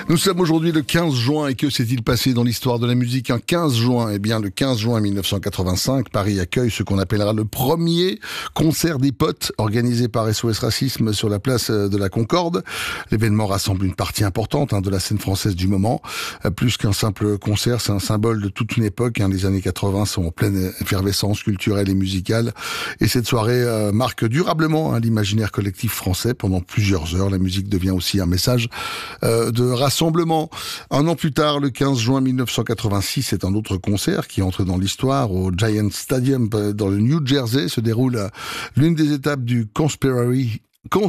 Nous sommes aujourd'hui le 15 juin et que s'est-il passé dans l'histoire de la musique un 15 juin? Eh bien, le 15 juin 1985, Paris accueille ce qu'on appellera le premier concert des potes organisé par SOS Racisme sur la place de la Concorde. L'événement rassemble une partie importante de la scène française du moment. Plus qu'un simple concert, c'est un symbole de toute une époque. Les années 80 sont en pleine effervescence culturelle et musicale. Et cette soirée marque durablement l'imaginaire collectif français. Pendant plusieurs heures, la musique devient aussi un message de rassemblement. Un an plus tard, le 15 juin 1986, c'est un autre concert qui entre dans l'histoire. Au Giant Stadium dans le New Jersey se déroule l'une des étapes du Conspiracy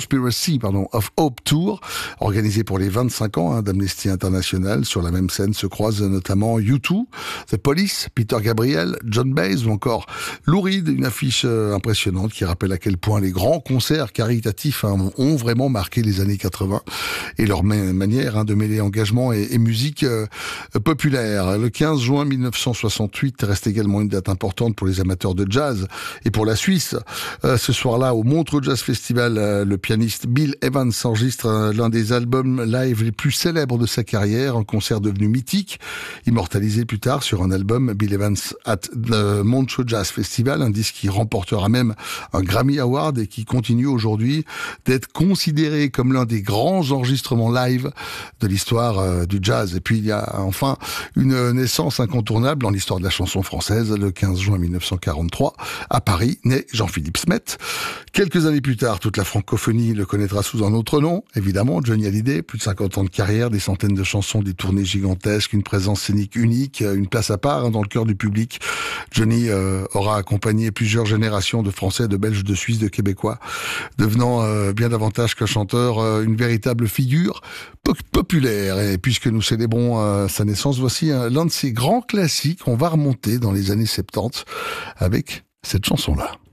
of Hope Tour, organisé pour les 25 ans d'Amnesty International. Sur la même scène se croisent notamment U2, The Police, Peter Gabriel, John Baez ou encore Lou Reed, une affiche impressionnante qui rappelle à quel point les grands concerts caritatifs ont vraiment marqué les années 80 et leur manière de mêler engagement et musique populaire. Le 15 juin 1968 reste également une date importante pour les amateurs de jazz et pour la Suisse. Ce soir-là, au Montreux Jazz Festival, le pianiste Bill Evans enregistre l'un des albums live les plus célèbres de sa carrière, un concert devenu mythique, immortalisé plus tard sur un album Bill Evans at the Montreux Jazz Festival, un disque qui remportera même un Grammy Award et qui continue aujourd'hui d'être considéré comme l'un des grands enregistrements live de l'histoire du jazz. Et puis il y a enfin une naissance incontournable dans l'histoire de la chanson française. Le 15 juin 1943, à Paris, naît Jean-Philippe Smet. Quelques années plus tard, toute la francophonie le connaîtra sous un autre nom, évidemment, Johnny Hallyday. Plus de 50 ans de carrière, des centaines de chansons, des tournées gigantesques, une présence scénique unique, une place à part dans le cœur du public. Johnny aura accompagné plusieurs générations de Français, de Belges, de Suisses, de Québécois, devenant bien davantage qu'un chanteur, une véritable figure populaire. Et puisque nous célébrons sa naissance, voici l'un de ses grands classiques. On va remonter dans les années 70 avec cette chanson-là.